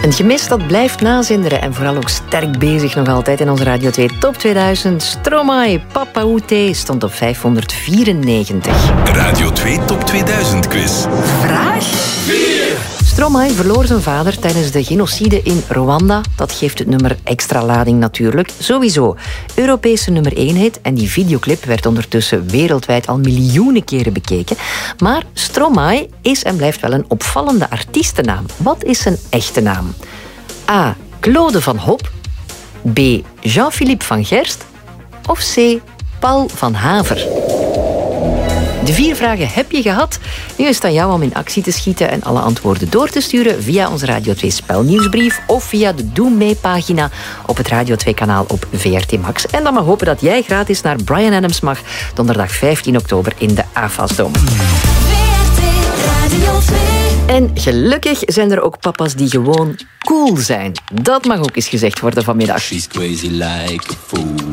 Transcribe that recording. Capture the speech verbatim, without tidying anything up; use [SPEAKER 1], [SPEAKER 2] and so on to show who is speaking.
[SPEAKER 1] Een gemis dat blijft nazinderen en vooral ook sterk bezig nog altijd in onze Radio twee Top tweeduizend. Stromae, Papa Oute stond op vijfhonderdvierennegentig.
[SPEAKER 2] Radio twee Top tweeduizend quiz.
[SPEAKER 1] Vraag vier. Stromae verloor zijn vader tijdens de genocide in Rwanda. Dat geeft het nummer extra lading natuurlijk. Sowieso. Europese nummer één hit en die videoclip werd ondertussen wereldwijd al miljoenen keren bekeken. Maar Stromae is en blijft wel een opvallende artiestennaam. Wat is zijn echte naam? A. Claude van Hop. B. Jean-Philippe van Gerst. Of C. Paul van Haver. De vier vragen heb je gehad. Nu is het aan jou om in actie te schieten en alle antwoorden door te sturen via onze Radio twee spelnieuwsbrief of via de Doe Mee-pagina op het Radio twee kanaal op V R T Max. En dan maar hopen dat jij gratis naar Bryan Adams mag donderdag vijftien oktober in de A F A S-dom. En gelukkig zijn er ook papa's die gewoon cool zijn. Dat mag ook eens gezegd worden vanmiddag.
[SPEAKER 3] She's crazy like a fool.